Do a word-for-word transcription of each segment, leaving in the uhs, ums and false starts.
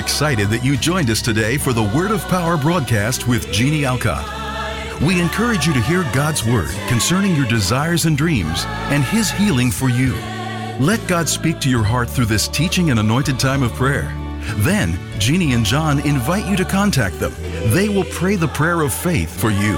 excited that you joined us today for the Word of Power broadcast with Jeannie Alcott. We encourage you to hear God's Word concerning your desires and dreams and His healing for you. Let God speak to your heart through this teaching and anointed time of prayer. Then, Jeannie and John invite you to contact them. They will pray the prayer of faith for you.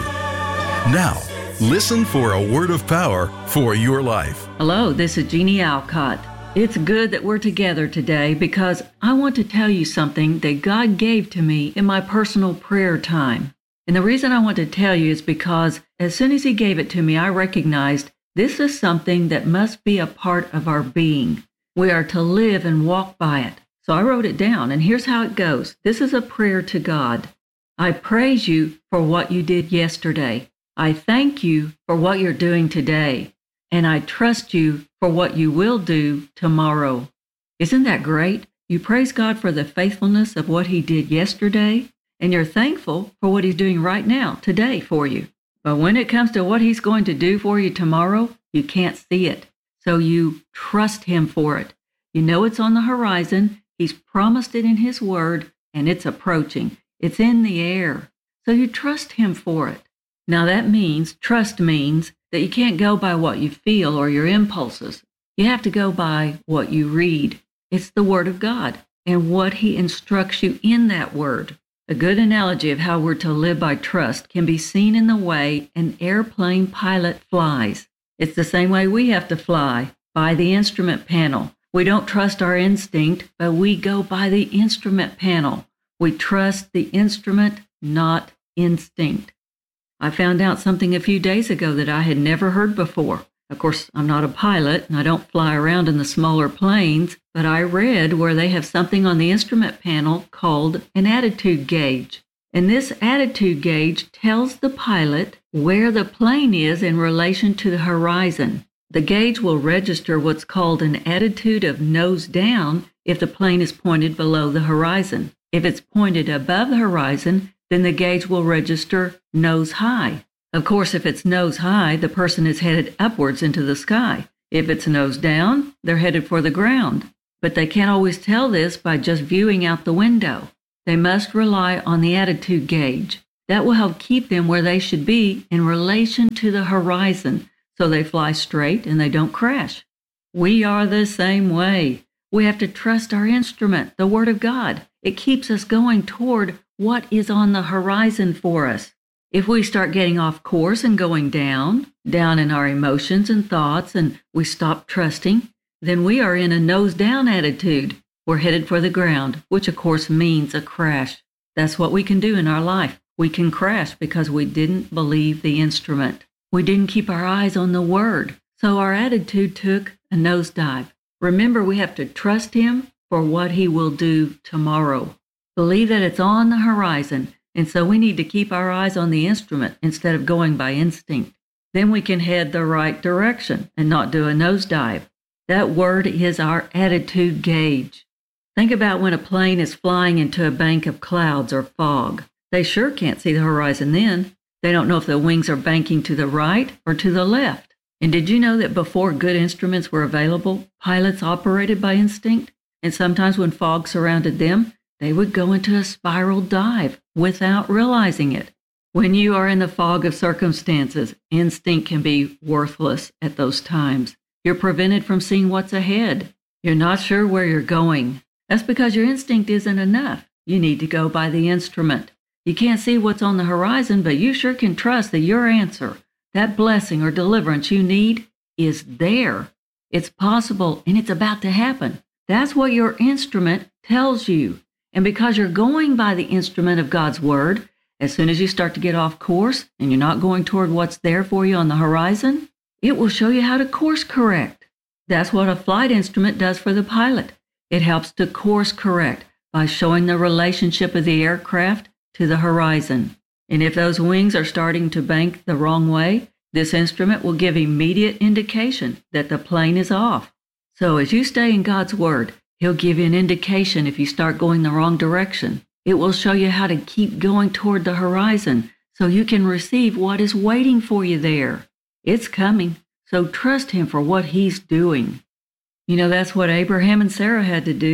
Now, listen for a word of power for your life. Hello, this is Jeannie Alcott. It's good that we're together today because I want to tell you something that God gave to me in my personal prayer time. And the reason I want to tell you is because as soon as He gave it to me, I recognized this is something that must be a part of our being. We are to live and walk by it. So I wrote it down, and here's how it goes. This is a prayer to God. I praise you for what you did yesterday. I thank you for what you're doing today. And I trust you for what you will do tomorrow. Isn't that great? You praise God for the faithfulness of what He did yesterday, and you're thankful for what He's doing right now, today, for you. But when it comes to what He's going to do for you tomorrow, you can't see it. So you trust Him for it. You know it's on the horizon. He's promised it in His Word, and it's approaching. It's in the air. So you trust Him for it. Now that means, trust means, that you can't go by what you feel or your impulses. You have to go by what you read. It's the Word of God and what He instructs you in that Word. A good analogy of how we're to live by trust can be seen in the way an airplane pilot flies. It's the same way we have to fly, by the instrument panel. We don't trust our instinct, but we go by the instrument panel. We trust the instrument, not instinct. I found out something a few days ago that I had never heard before. Of course, I'm not a pilot, and I don't fly around in the smaller planes, but I read where they have something on the instrument panel called an attitude gauge. And this attitude gauge tells the pilot where the plane is in relation to the horizon. The gauge will register what's called an attitude of nose down if the plane is pointed below the horizon. If it's pointed above the horizon, then the gauge will register nose high. Of course, if it's nose high, the person is headed upwards into the sky. If it's nose down, they're headed for the ground. But they can't always tell this by just viewing out the window. They must rely on the attitude gauge. That will help keep them where they should be in relation to the horizon, so they fly straight and they don't crash. We are the same way. We have to trust our instrument, the Word of God. It keeps us going toward what is on the horizon for us. If we start getting off course and going down, down in our emotions and thoughts, and we stop trusting, then we are in a nose-down attitude. We're headed for the ground, which of course means a crash. That's what we can do in our life. We can crash because we didn't believe the instrument. We didn't keep our eyes on the Word, so our attitude took a nosedive. Remember, we have to trust Him for what He will do tomorrow. Believe that it's on the horizon, and so we need to keep our eyes on the instrument instead of going by instinct. Then we can head the right direction and not do a nosedive. That word is our attitude gauge. Think about when a plane is flying into a bank of clouds or fog. They sure can't see the horizon then. They don't know if the wings are banking to the right or to the left. And did you know that before good instruments were available, pilots operated by instinct? And sometimes when fog surrounded them, they would go into a spiral dive without realizing it. When you are in the fog of circumstances, instinct can be worthless at those times. You're prevented from seeing what's ahead. You're not sure where you're going. That's because your instinct isn't enough. You need to go by the instrument. You can't see what's on the horizon, but you sure can trust that your answer, that blessing or deliverance you need, is there. It's possible, and it's about to happen. That's what your instrument tells you. And because you're going by the instrument of God's Word, as soon as you start to get off course and you're not going toward what's there for you on the horizon, it will show you how to course correct. That's what a flight instrument does for the pilot. It helps to course correct by showing the relationship of the aircraft to the horizon. And if those wings are starting to bank the wrong way, this instrument will give immediate indication that the plane is off. So as you stay in God's Word, He'll give you an indication if you start going the wrong direction. It will show you how to keep going toward the horizon so you can receive what is waiting for you there. It's coming, so trust Him for what He's doing. You know, that's what Abraham and Sarah had to do.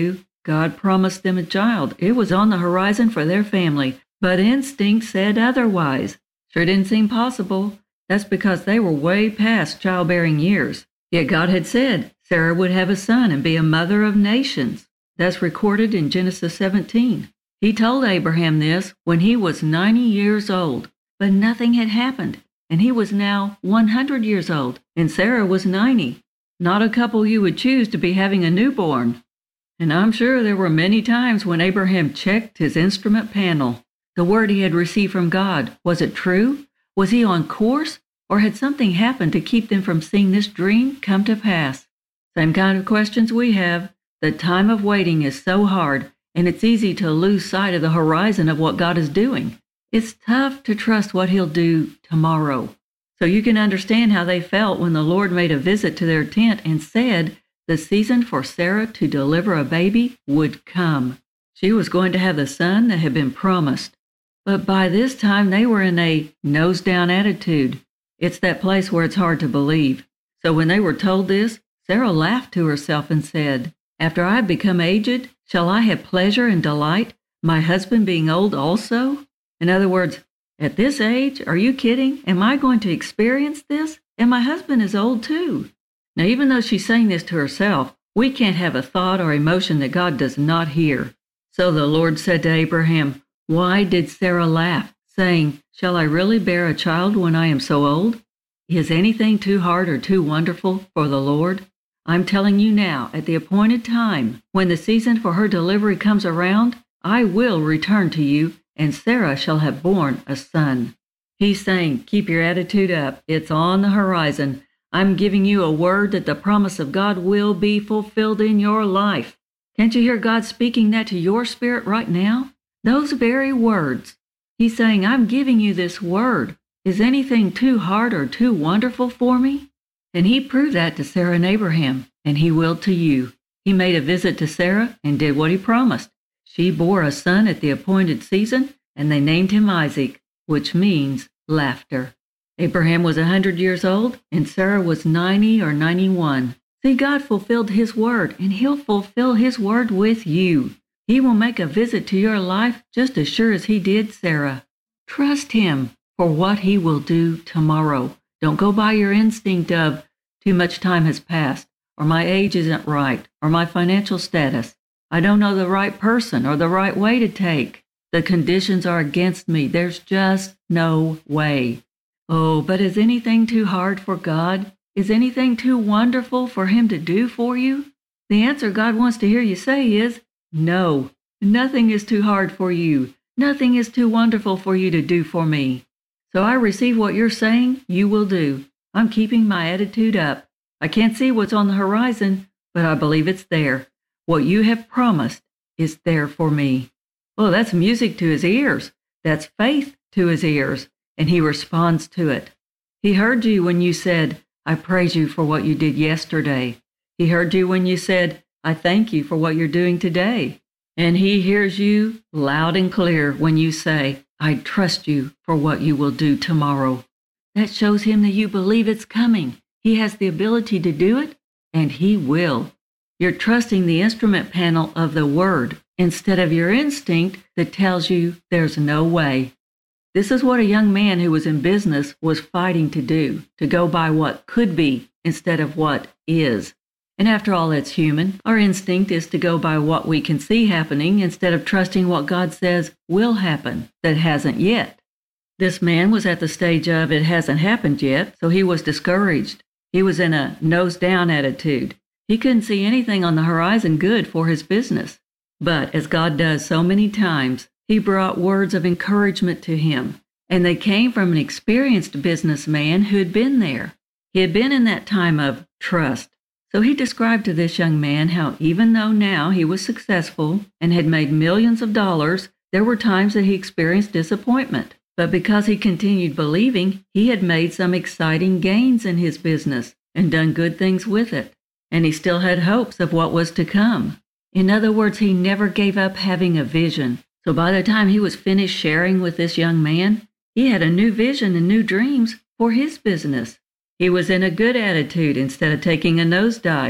God promised them a child. It was on the horizon for their family, but instinct said otherwise. Sure didn't seem possible. That's because they were way past childbearing years. Yet God had said Sarah would have a son and be a mother of nations. That's recorded in Genesis seventeen. He told Abraham this when he was ninety years old, but nothing had happened, and he was now one hundred years old, and Sarah was ninety. Not a couple you would choose to be having a newborn. And I'm sure there were many times when Abraham checked his instrument panel. The word he had received from God, was it true? Was he on course? Or had something happened to keep them from seeing this dream come to pass? Same kind of questions we have. The time of waiting is so hard, and it's easy to lose sight of the horizon of what God is doing. It's tough to trust what He'll do tomorrow. So you can understand how they felt when the Lord made a visit to their tent and said the season for Sarah to deliver a baby would come. She was going to have the son that had been promised. But by this time they were in a nose-down attitude. It's that place where it's hard to believe. So when they were told this, Sarah laughed to herself and said, "After I have become aged, shall I have pleasure and delight, my husband being old also?" In other words, at this age, are you kidding? Am I going to experience this? And my husband is old too. Now, even though she's saying this to herself, we can't have a thought or emotion that God does not hear. So the Lord said to Abraham, "Why did Sarah laugh, saying, 'Shall I really bear a child when I am so old?' Is anything too hard or too wonderful for the Lord? I'm telling you now, at the appointed time, when the season for her delivery comes around, I will return to you, and Sarah shall have borne a son." He's saying, keep your attitude up. It's on the horizon. I'm giving you a word that the promise of God will be fulfilled in your life. Can't you hear God speaking that to your spirit right now? Those very words. He's saying, I'm giving you this word. Is anything too hard or too wonderful for me? And he proved that to Sarah and Abraham, and he will to you. He made a visit to Sarah and did what he promised. She bore a son at the appointed season, and they named him Isaac, which means laughter. Abraham was a hundred years old, and Sarah was ninety or ninety-one. See, God fulfilled his word, and he'll fulfill his word with you. He will make a visit to your life just as sure as he did Sarah. Trust him for what he will do tomorrow. Don't go by your instinct of, too much time has passed, or my age isn't right, or my financial status. I don't know the right person or the right way to take. The conditions are against me. There's just no way. Oh, but is anything too hard for God? Is anything too wonderful for him to do for you? The answer God wants to hear you say is no. Nothing is too hard for you. Nothing is too wonderful for you to do for me. So I receive what you're saying you will do. I'm keeping my attitude up. I can't see what's on the horizon, but I believe it's there. What you have promised is there for me. Well, that's music to his ears. That's faith to his ears, and he responds to it. He heard you when you said, I praise you for what you did yesterday. He heard you when you said, I thank you for what you're doing today. And he hears you loud and clear when you say, I trust you for what you will do tomorrow. That shows him that you believe it's coming. He has the ability to do it, and he will. You're trusting the instrument panel of the Word instead of your instinct that tells you there's no way. This is what a young man who was in business was fighting to do, to go by what could be instead of what is. And after all, that's human. Our instinct is to go by what we can see happening instead of trusting what God says will happen that hasn't yet. This man was at the stage of it hasn't happened yet, so he was discouraged. He was in a nose-down attitude. He couldn't see anything on the horizon good for his business. But as God does so many times, he brought words of encouragement to him, and they came from an experienced businessman who had been there. He had been in that time of trust. So he described to this young man how even though now he was successful and had made millions of dollars, there were times that he experienced disappointment. But because he continued believing, he had made some exciting gains in his business and done good things with it. And he still had hopes of what was to come. In other words, he never gave up having a vision. So by the time he was finished sharing with this young man, he had a new vision and new dreams for his business. He was in a good attitude instead of taking a nosedive.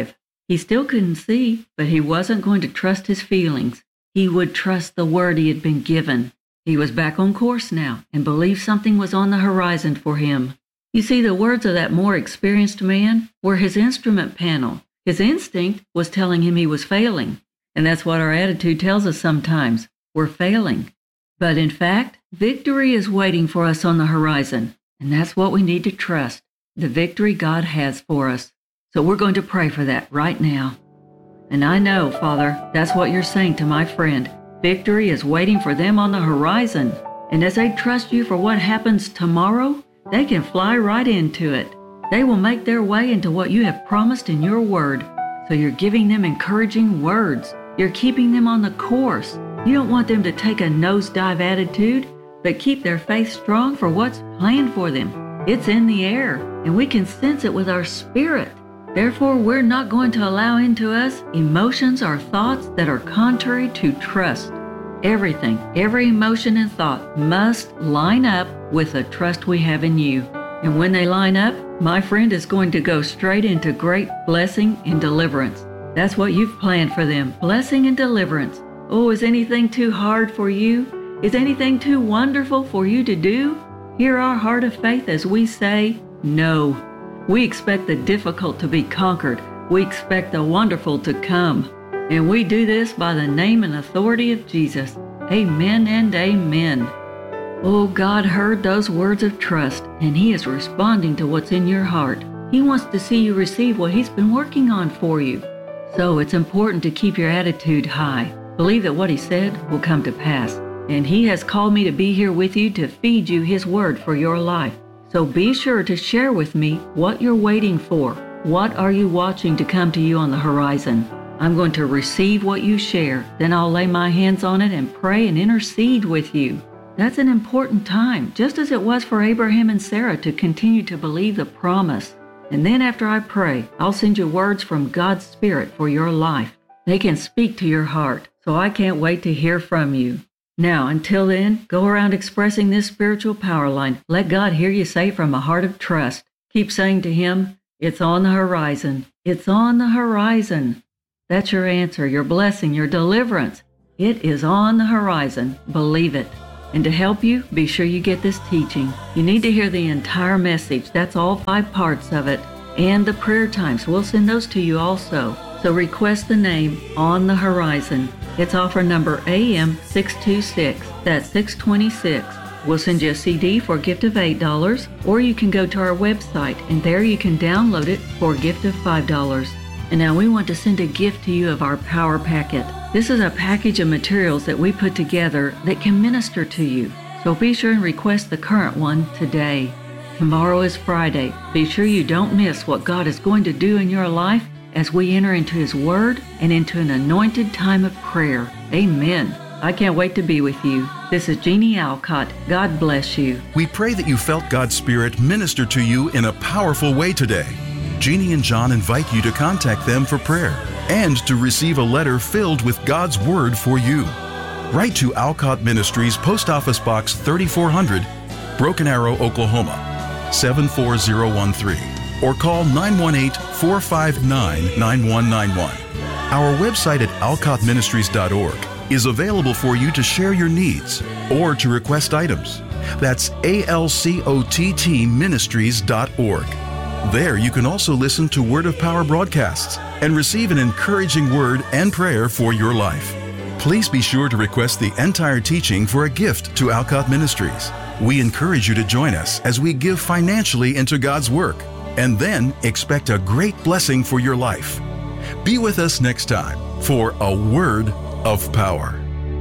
He still couldn't see, but he wasn't going to trust his feelings. He would trust the word he had been given. He was back on course now and believed something was on the horizon for him. You see, the words of that more experienced man were his instrument panel. His instinct was telling him he was failing. And that's what our attitude tells us sometimes. We're failing. But in fact, victory is waiting for us on the horizon. And that's what we need to trust, the victory God has for us. So we're going to pray for that right now. And I know, Father, that's what you're saying to my friend. Victory is waiting for them on the horizon. And as they trust you for what happens tomorrow, they can fly right into it. They will make their way into what you have promised in your word. So you're giving them encouraging words. You're keeping them on the course. You don't want them to take a nosedive attitude, but keep their faith strong for what's planned for them. It's in the air, and we can sense it with our spirit. Therefore, we're not going to allow into us emotions or thoughts that are contrary to trust. Everything, every emotion and thought must line up with the trust we have in you. And when they line up, my friend is going to go straight into great blessing and deliverance. That's what you've planned for them, blessing and deliverance. Oh, is anything too hard for you? Is anything too wonderful for you to do? Hear our heart of faith as we say, no. We expect the difficult to be conquered. We expect the wonderful to come. And we do this by the name and authority of Jesus. Amen and amen. Oh, God heard those words of trust, and He is responding to what's in your heart. He wants to see you receive what He's been working on for you. So it's important to keep your attitude high. Believe that what He said will come to pass. And He has called me to be here with you to feed you His word for your life. So be sure to share with me what you're waiting for. What are you watching to come to you on the horizon? I'm going to receive what you share. Then I'll lay my hands on it and pray and intercede with you. That's an important time, just as it was for Abraham and Sarah to continue to believe the promise. And then after I pray, I'll send you words from God's Spirit for your life. They can speak to your heart, so I can't wait to hear from you. Now, until then, go around expressing this spiritual power line. Let God hear you say from a heart of trust. Keep saying to Him, it's on the horizon. It's on the horizon. That's your answer, your blessing, your deliverance. It is on the horizon. Believe it. And to help you, be sure you get this teaching. You need to hear the entire message. That's all five parts of it. And the prayer times. We'll send those to you also. So request the name On the Horizon. It's offer number A M six two six. That's six twenty-six. We'll send you a C D for a gift of eight dollars, or you can go to our website, and there you can download it for a gift of five dollars. And now we want to send a gift to you of our Power Packet. This is a package of materials that we put together that can minister to you. So be sure and request the current one today. Tomorrow is Friday. Be sure you don't miss what God is going to do in your life as we enter into His Word and into an anointed time of prayer. Amen. I can't wait to be with you. This is Jeannie Alcott. God bless you. We pray that you felt God's Spirit minister to you in a powerful way today. Jeannie and John invite you to contact them for prayer and to receive a letter filled with God's Word for you. Write to Alcott Ministries, Post Office Box thirty-four hundred, Broken Arrow, Oklahoma, seven four zero one three, or call nine one eight, four five nine, nine one nine one. Our website at alcott ministries dot org is available for you to share your needs or to request items. That's A L C O T T ministries dot org. There you can also listen to Word of Power broadcasts and receive an encouraging word and prayer for your life. Please be sure to request the entire teaching for a gift to Alcott Ministries. We encourage you to join us as we give financially into God's work, and then expect a great blessing for your life. Be with us next time for a Word of Power.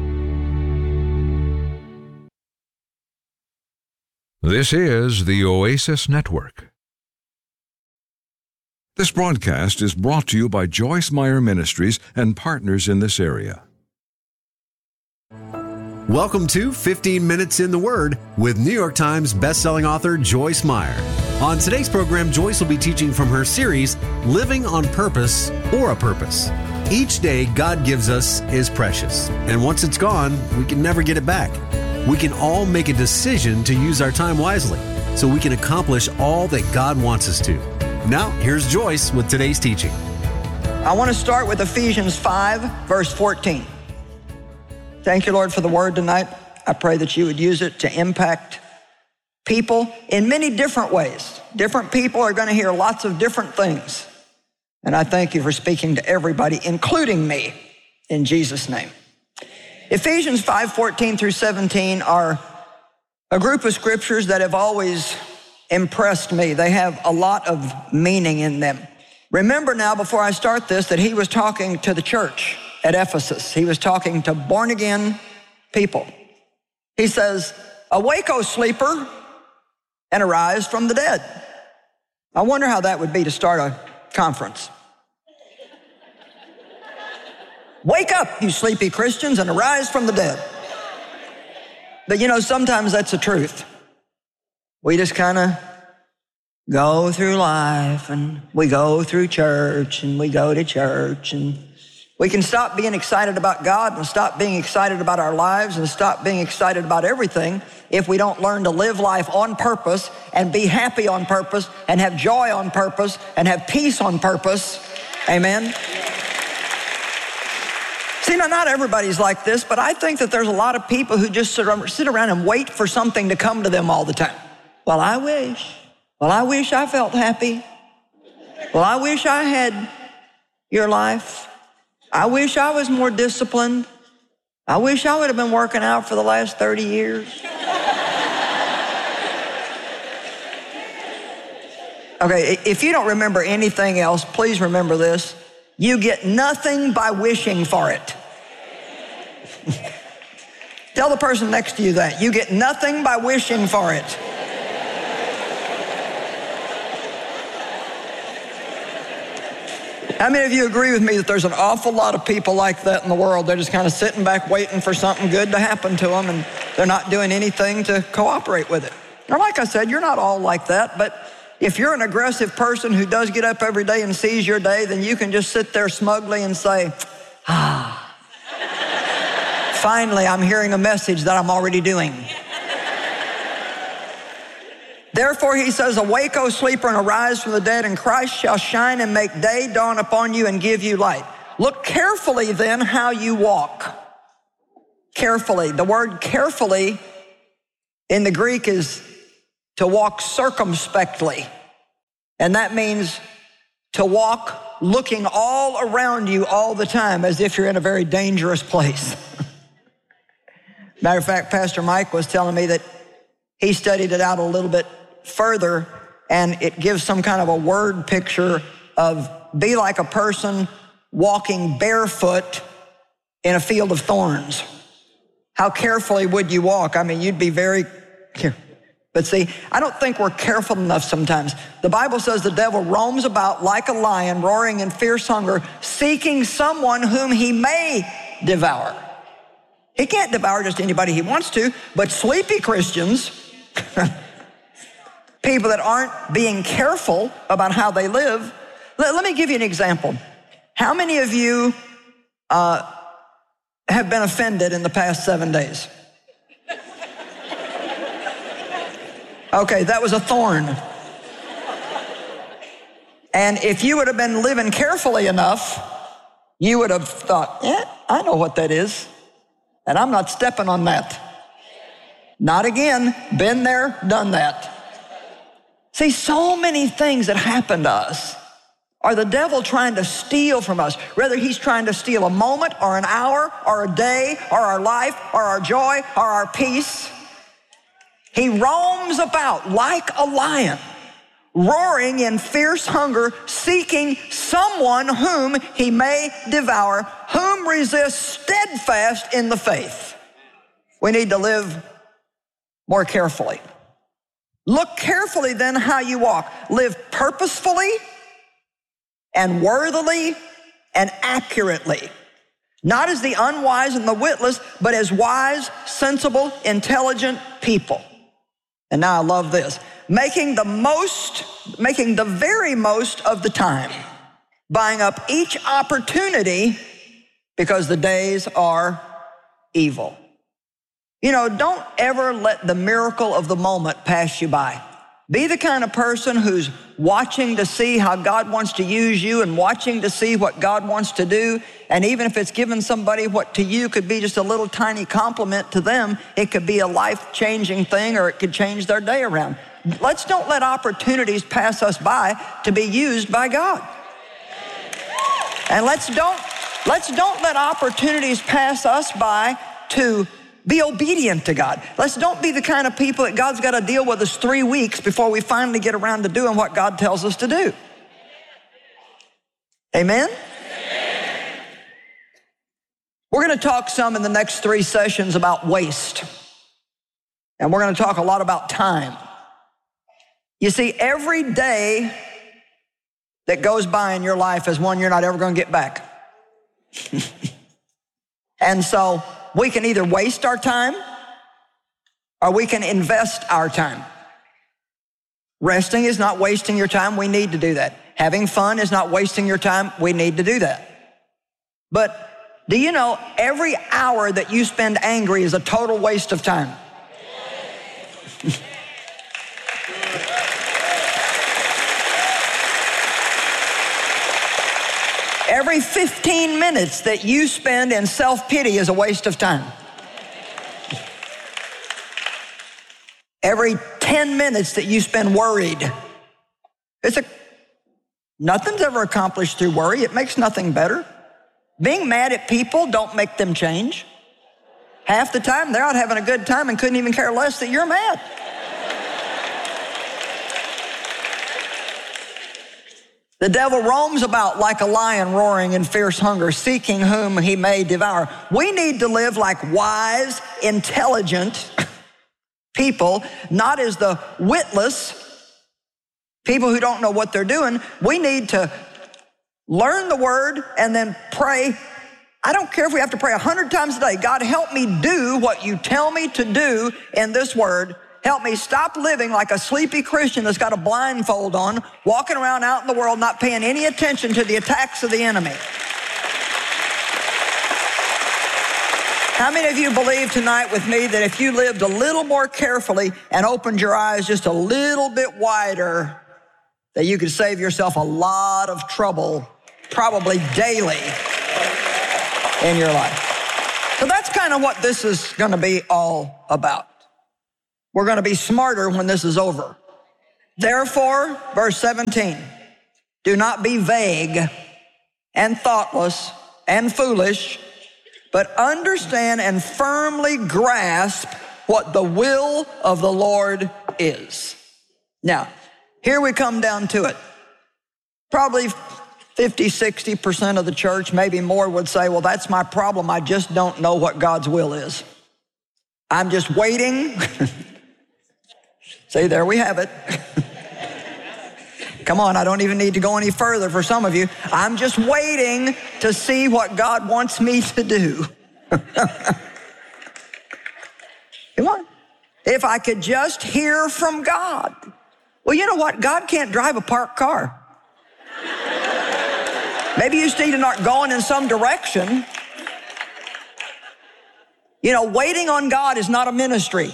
This is the Oasis Network. This broadcast is brought to you by Joyce Meyer Ministries and partners in this area. Welcome to fifteen minutes in the Word with New York Times bestselling author Joyce Meyer. On today's program, Joyce will be teaching from her series, Living on Purpose or a Purpose. Each day God gives us is precious, and once it's gone, we can never get it back. We can all make a decision to use our time wisely so we can accomplish all that God wants us to. Now, here's Joyce with today's teaching. I want to start with Ephesians five, verse fourteen. Thank you, Lord, for the word tonight. I pray that you would use it to impact people in many different ways. Different people are going to hear lots of different things. And I thank you for speaking to everybody, including me, in Jesus' name. Ephesians five, fourteen through seventeen are a group of scriptures that have always impressed me. They have a lot of meaning in them. Remember now, before I start this, that he was talking to the church at Ephesus. He was talking to born-again people. He says, "Awake, O sleeper, and arise from the dead." I wonder how that would be to start a conference. Wake up, you sleepy Christians, and arise from the dead. But you know, sometimes that's the truth. We just kind of go through life, and we go through church, and we go to church, and we can stop being excited about God and stop being excited about our lives and stop being excited about everything if we don't learn to live life on purpose and be happy on purpose and have joy on purpose and have peace on purpose. Amen? See, now, not everybody's like this, but I think that there's a lot of people who just sit around and wait for something to come to them all the time. Well, I wish. Well, I wish I felt happy. Well, I wish I had your life. I wish I was more disciplined. I wish I would have been working out for the last thirty years. Okay, if you don't remember anything else, please remember this. You get nothing by wishing for it. Tell the person next to you that. You get nothing by wishing for it. How many of you agree with me that there's an awful lot of people like that in the world? They're just kind of sitting back waiting for something good to happen to them, and they're not doing anything to cooperate with it. Now, like I said, you're not all like that, but if you're an aggressive person who does get up every day and sees your day, then you can just sit there smugly and say, ah, finally I'm hearing a message that I'm already doing. Therefore, he says, "Awake, O sleeper, and arise from the dead, and Christ shall shine and make day dawn upon you and give you light. Look carefully then how you walk." Carefully. The word carefully in the Greek is to walk circumspectly. And that means to walk looking all around you all the time as if you're in a very dangerous place. Matter of fact, Pastor Mike was telling me that he studied it out a little bit further, and it gives some kind of a word picture of be like a person walking barefoot in a field of thorns. How carefully would you walk? I mean, you'd be very careful. But see, I don't think we're careful enough sometimes. The Bible says the devil roams about like a lion, roaring in fierce hunger, seeking someone whom he may devour. He can't devour just anybody he wants to, but sleepy Christians, people that aren't being careful about how they live. Let, let me give you an example. How many of you uh, have been offended in the past seven days? Okay, that was a thorn. And if you would have been living carefully enough, you would have thought, yeah, I know what that is, and I'm not stepping on that. Not again. Been there, done that. See, so many things that happen to us are the devil trying to steal from us. Whether he's trying to steal a moment or an hour or a day or our life or our joy or our peace. He roams about like a lion, roaring in fierce hunger, seeking someone whom he may devour, whom resist steadfast in the faith. We need to live more carefully. Look carefully then how you walk. Live purposefully and worthily and accurately. Not as the unwise and the witless, but as wise, sensible, intelligent people. And now I love this. Making the most, making the very most of the time. Buying up each opportunity because the days are evil. You know, don't ever let the miracle of the moment pass you by. Be the kind of person who's watching to see how God wants to use you and watching to see what God wants to do. And even if it's giving somebody what to you could be just a little tiny compliment to them, it could be a life-changing thing, or it could change their day around. Let's don't let opportunities pass us by to be used by God. And let's don't, let's don't let opportunities pass us by to be obedient to God. Let's don't be the kind of people that God's got to deal with us three weeks before we finally get around to doing what God tells us to do. Amen? Amen. We're going to talk some in the next three sessions about waste. And we're going to talk a lot about time. You see, every day that goes by in your life is one you're not ever going to get back. And so we can either waste our time or we can invest our time. Resting is not wasting your time. We need to do that. Having fun is not wasting your time. We need to do that. But do you know every hour that you spend angry is a total waste of time? Every fifteen minutes that you spend in self-pity is a waste of time. Every ten minutes that you spend worried, it's a, nothing's ever accomplished through worry. It makes nothing better. Being mad at people don't make them change. Half the time they're out having a good time and couldn't even care less that you're mad. The devil roams about like a lion roaring in fierce hunger, seeking whom he may devour. We need to live like wise, intelligent people, not as the witless people who don't know what they're doing. We need to learn the word and then pray. I don't care if we have to pray a hundred times a day. God, help me do what you tell me to do in this word. Help me stop living like a sleepy Christian that's got a blindfold on, walking around out in the world not paying any attention to the attacks of the enemy. How many of you believe tonight with me that if you lived a little more carefully and opened your eyes just a little bit wider, that you could save yourself a lot of trouble, probably daily, in your life? So that's kind of what this is going to be all about. We're going to be smarter when this is over. Therefore, verse seventeen, do not be vague and thoughtless and foolish, but understand and firmly grasp what the will of the Lord is. Now, here we come down to it. Probably fifty, sixty percent of the church, maybe more, would say, well, that's my problem. I just don't know what God's will is. I'm just waiting. See, there we have it. Come on, I don't even need to go any further for some of you. I'm just waiting to see what God wants me to do. Come on. If I could just hear from God. Well, you know what? God can't drive a parked car. Maybe you just need to start going in some direction. You know, waiting on God is not a ministry.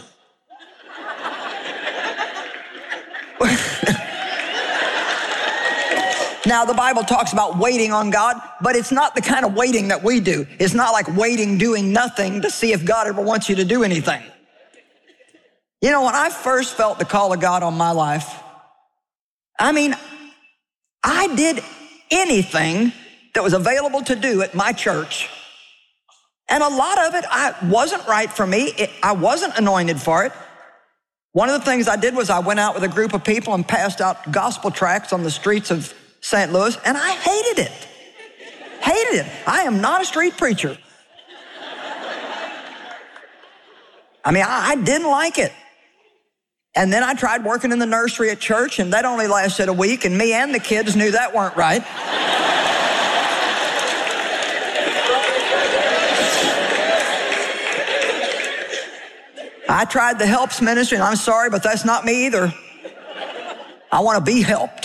Now, the Bible talks about waiting on God, but it's not the kind of waiting that we do. It's not like waiting, doing nothing to see if God ever wants you to do anything. You know, when I first felt the call of God on my life, I mean, I did anything that was available to do at my church. And a lot of it I wasn't right for me. It, I wasn't anointed for it. One of the things I did was I went out with a group of people and passed out gospel tracts on the streets of Saint Louis, and I hated it. Hated it. I am not a street preacher. I mean, I, I didn't like it. And then I tried working in the nursery at church, and that only lasted a week, and me and the kids knew that weren't right. I tried the helps ministry, and I'm sorry, but that's not me either. I want to be helped.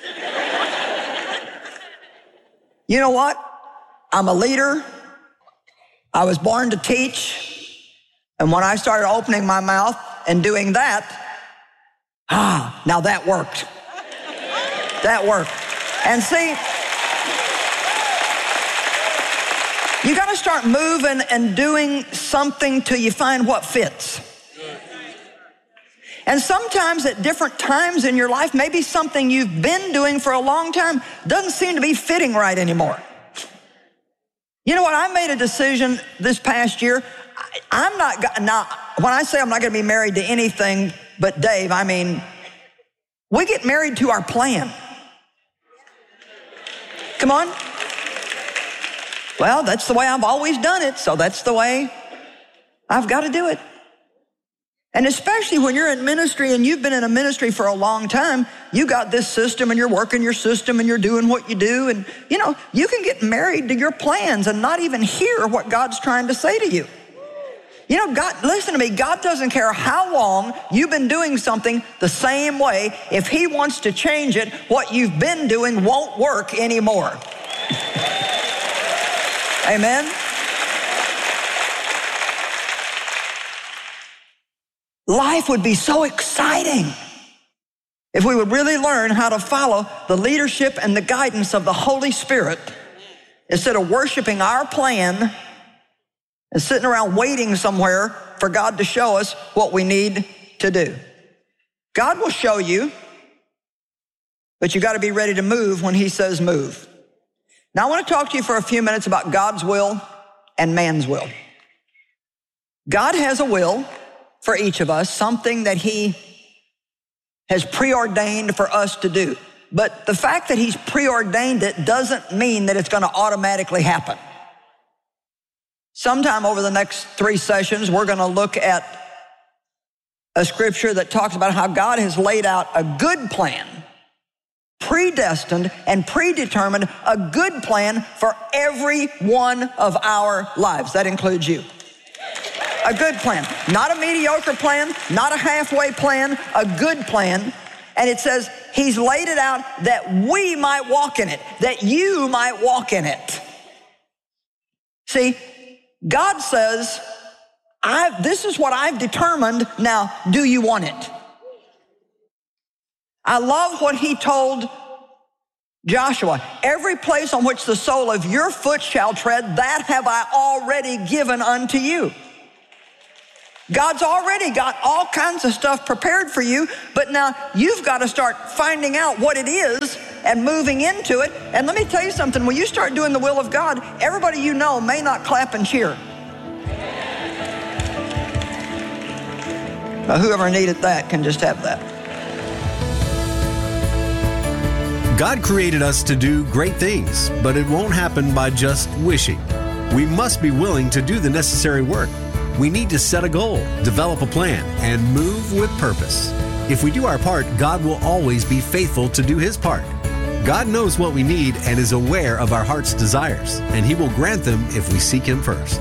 You know what? I'm a leader. I was born to teach. And when I started opening my mouth and doing that, Ah, now that worked. That worked. And see, you got to start moving and doing something till you find what fits. And sometimes at different times in your life, maybe something you've been doing for a long time doesn't seem to be fitting right anymore. You know what? I made a decision this past year. I, I'm not, now, when I say I'm not going to be married to anything but Dave, I mean, we get married to our plan. Come on. Well, that's the way I've always done it, so that's the way I've got to do it. And especially when you're in ministry and you've been in a ministry for a long time, you got this system and you're working your system and you're doing what you do. And, you know, you can get married to your plans and not even hear what God's trying to say to you. You know, God, listen to me, God doesn't care how long you've been doing something the same way. If he wants to change it, what you've been doing won't work anymore. Amen? Life would be so exciting if we would really learn how to follow the leadership and the guidance of the Holy Spirit instead of worshiping our plan and sitting around waiting somewhere for God to show us what we need to do. God will show you, but you got to be ready to move when he says move. Now I want to talk to you for a few minutes about God's will and man's will. God has a will for each of us, something that he has preordained for us to do. But the fact that he's preordained it doesn't mean that it's going to automatically happen. Sometime over the next three sessions, we're going to look at a scripture that talks about how God has laid out a good plan, predestined and predetermined a good plan for every one of our lives. That includes you. A good plan, not a mediocre plan, not a halfway plan, a good plan. And it says he's laid it out that we might walk in it, that you might walk in it. See, God says, I, this is what I've determined. Now, do you want it? I love what he told Joshua. Every place on which the sole of your foot shall tread, that have I already given unto you. God's already got all kinds of stuff prepared for you, but now you've got to start finding out what it is and moving into it. And let me tell you something, when you start doing the will of God, everybody you know may not clap and cheer. Now, whoever needed that can just have that. God created us to do great things, but it won't happen by just wishing. We must be willing to do the necessary work. We need to set a goal, develop a plan, and move with purpose. If we do our part, God will always be faithful to do his part. God knows what we need and is aware of our heart's desires, and he will grant them if we seek him first.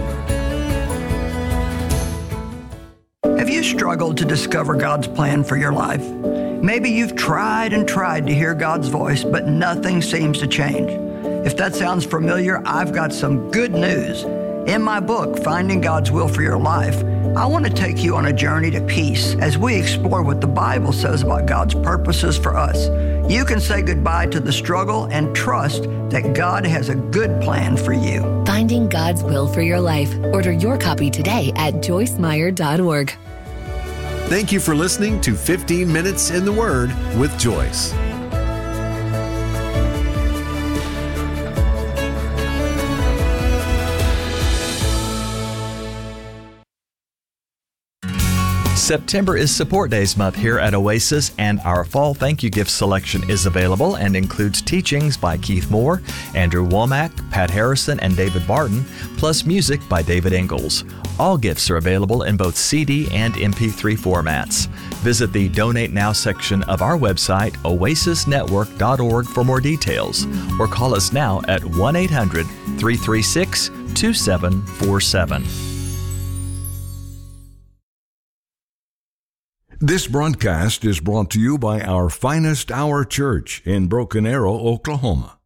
Have you struggled to discover God's plan for your life? Maybe you've tried and tried to hear God's voice, but nothing seems to change. If that sounds familiar, I've got some good news. In my book, Finding God's Will for Your Life, I want to take you on a journey to peace as we explore what the Bible says about God's purposes for us. You can say goodbye to the struggle and trust that God has a good plan for you. Finding God's Will for Your Life. Order your copy today at joyce meyer dot org. Thank you for listening to fifteen minutes in the Word with Joyce. September is Support Days month here at Oasis, and our fall thank you gift selection is available and includes teachings by Keith Moore, Andrew Womack, Pat Harrison, and David Barton, plus music by David Ingalls. All gifts are available in both C D and M P three formats. Visit the Donate Now section of our website, oasis network dot org, for more details, or call us now at one eight hundred, three three six, two seven four seven. This broadcast is brought to you by our Finest Hour Church in Broken Arrow, Oklahoma.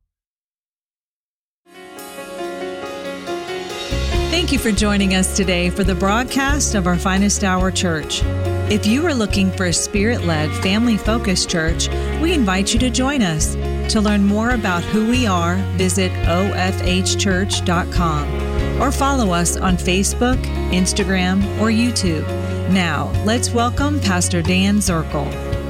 Thank you for joining us today for the broadcast of our Finest Hour Church. If you are looking for a Spirit-led, family-focused church, we invite you to join us. To learn more about who we are, visit o f h church dot com or follow us on Facebook, Instagram, or YouTube. Now, let's welcome Pastor Dan Zirkle.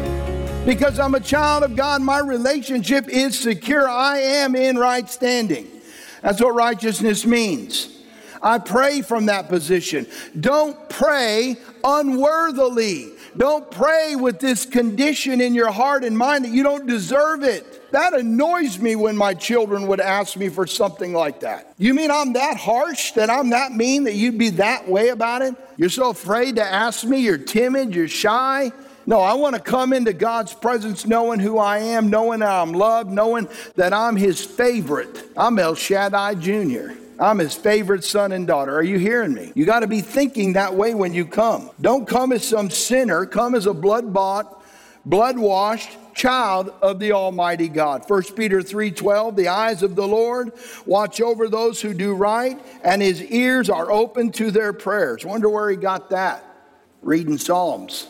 Because I'm a child of God, my relationship is secure. I am in right standing. That's what righteousness means. I pray from that position. Don't pray unworthily. Don't pray with this condition in your heart and mind that you don't deserve it. That annoys me when my children would ask me for something like that. You mean I'm that harsh, that I'm that mean, that you'd be that way about it? You're so afraid to ask me, you're timid, you're shy. No, I want to come into God's presence knowing who I am, knowing that I'm loved, knowing that I'm His favorite. I'm El Shaddai Junior I'm His favorite son and daughter. Are you hearing me? You got to be thinking that way when you come. Don't come as some sinner. Come as a blood-bought, blood-washed child of the Almighty God. First Peter three twelve, the eyes of the Lord watch over those who do right, and His ears are open to their prayers. Wonder where he got that? Reading Psalms.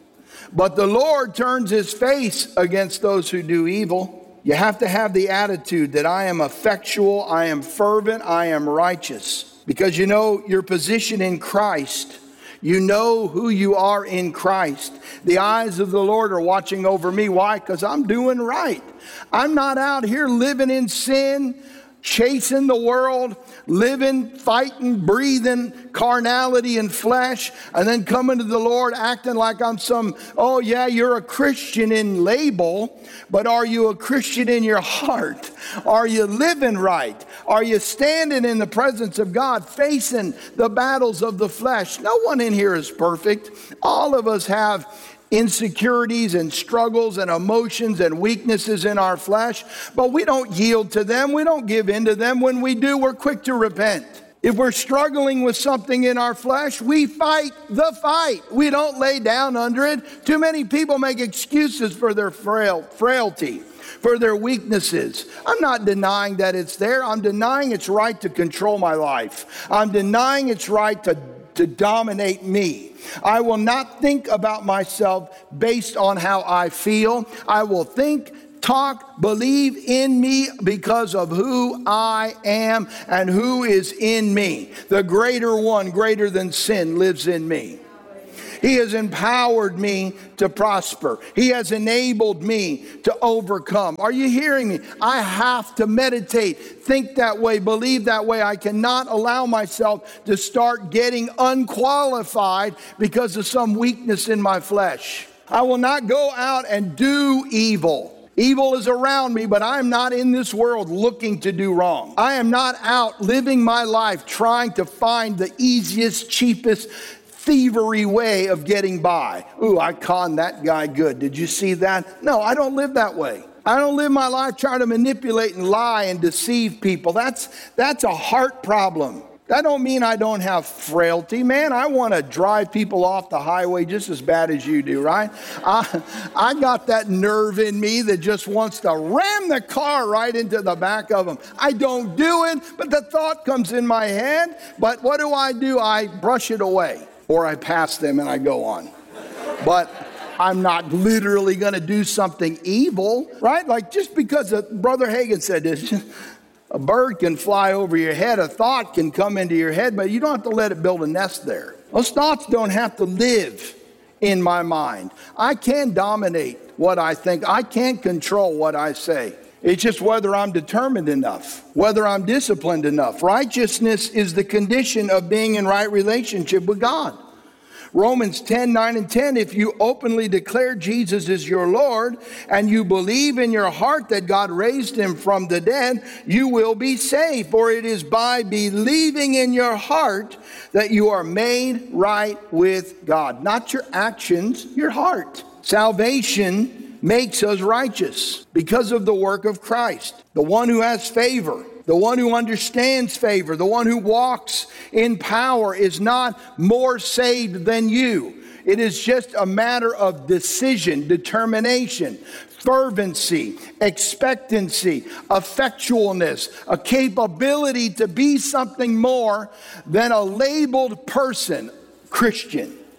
But the Lord turns His face against those who do evil. You have to have the attitude that I am effectual, I am fervent, I am righteous. Because you know your position in Christ. You know who you are in Christ. The eyes of the Lord are watching over me. Why? Because I'm doing right. I'm not out here living in sin, chasing the world, living, fighting, breathing carnality and flesh, and then coming to the Lord acting like I'm some, oh yeah, you're a Christian in label, but are you a Christian in your heart? Are you living right? Are you standing in the presence of God, facing the battles of the flesh? No one in here is perfect. All of us have insecurities and struggles and emotions and weaknesses in our flesh, but we don't yield to them. We don't give in to them. When we do, we're quick to repent. If we're struggling with something in our flesh, we fight the fight. We don't lay down under it. Too many people make excuses for their frail, frailty, for their weaknesses. I'm not denying that it's there. I'm denying its right to control my life. I'm denying its right to to dominate me. I will not think about myself based on how I feel. I will think, talk, believe in me because of who I am and who is in me. The greater one, greater than sin, lives in me. He has empowered me to prosper. He has enabled me to overcome. Are you hearing me? I have to meditate, think that way, believe that way. I cannot allow myself to start getting unqualified because of some weakness in my flesh. I will not go out and do evil. Evil is around me, but I am not in this world looking to do wrong. I am not out living my life trying to find the easiest, cheapest, thievery way of getting by. Ooh, I conned that guy good. Did you see that? No, I don't live that way. I don't live my life trying to manipulate and lie and deceive people. That's that's a heart problem. That don't mean I don't have frailty. Man, I want to drive people off the highway just as bad as you do, right? I, I got that nerve in me that just wants to ram the car right into the back of them. I don't do it, but the thought comes in my head. But what do I do? I brush it away. Or I pass them and I go on. But I'm not literally going to do something evil, right? Like just because a, Brother Hagin said this, a bird can fly over your head, a thought can come into your head, but you don't have to let it build a nest there. Those thoughts don't have to live in my mind. I can dominate what I think. I can't control what I say. It's just whether I'm determined enough, whether I'm disciplined enough. Righteousness is the condition of being in right relationship with God. Romans ten, nine and ten, if you openly declare Jesus is your Lord and you believe in your heart that God raised him from the dead, you will be saved. For it is by believing in your heart that you are made right with God. Not your actions, your heart. Salvation makes us righteous because of the work of Christ. The one who has favor, the one who understands favor, the one who walks in power is not more saved than you. It is just a matter of decision, determination, fervency, expectancy, effectualness, a capability to be something more than a labeled person, Christian.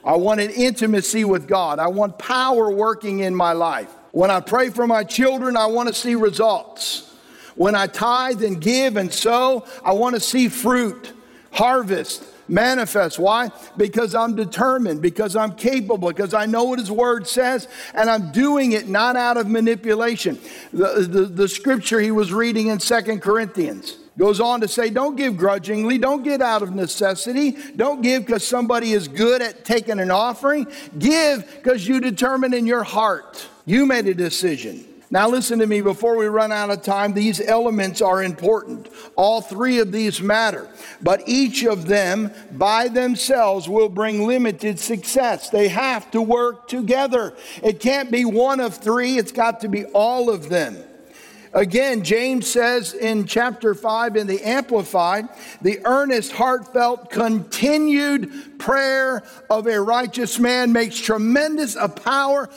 I wanted intimacy with God. I want power working in my life. When I pray for my children, I want to see results. When I tithe and give and sow, I want to see fruit, harvest, manifest. Why? Because I'm determined, because I'm capable, because I know what His Word says, and I'm doing it not out of manipulation. The, the, the scripture he was reading in Second Corinthians goes on to say, don't give grudgingly, don't give out of necessity, don't give because somebody is good at taking an offering. Give because you determine in your heart. You made a decision. Now listen to me before we run out of time. These elements are important. All three of these matter. But each of them by themselves will bring limited success. They have to work together. It can't be one of three. It's got to be all of them. Again, James says in chapter five in the Amplified, the earnest, heartfelt, continued prayer of a righteous man makes tremendous a power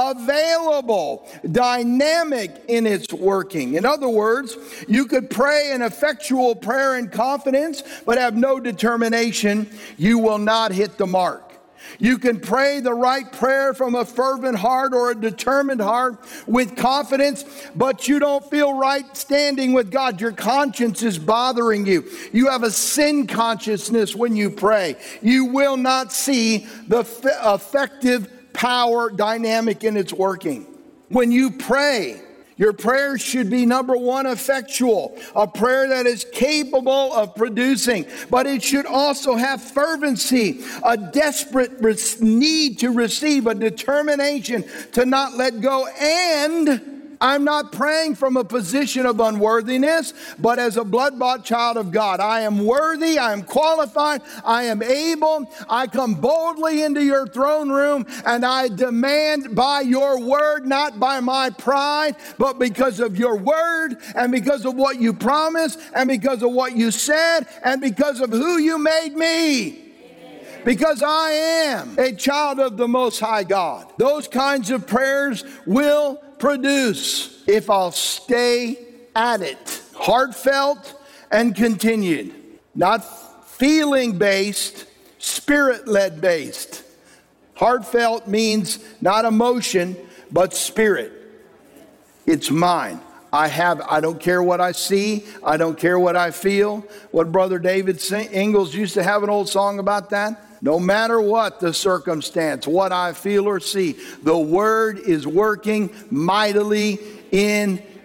available, dynamic in its working. In other words, you could pray an effectual prayer in confidence, but have no determination. You will not hit the mark. You can pray the right prayer from a fervent heart or a determined heart with confidence, but you don't feel right standing with God. Your conscience is bothering you. You have a sin consciousness when you pray. You will not see the effective power dynamic in its working. When you pray, your prayer should be, number one, effectual, a prayer that is capable of producing, but it should also have fervency, a desperate need to receive, a determination to not let go. And I'm not praying from a position of unworthiness, but as a blood-bought child of God. I am worthy, I am qualified, I am able. I come boldly into your throne room, and I demand by your word, not by my pride, but because of your word, and because of what you promised, and because of what you said, and because of who you made me. Because I am a child of the Most High God. Those kinds of prayers will produce if I'll stay at it. Heartfelt and continued. Not feeling-based, spirit-led based. Heartfelt means not emotion, but spirit. It's mine. I have, I don't care what I see. I don't care what I feel. What Brother David Ingalls used to have an old song about that. No matter what the circumstance, what I feel or see, the word is working mightily in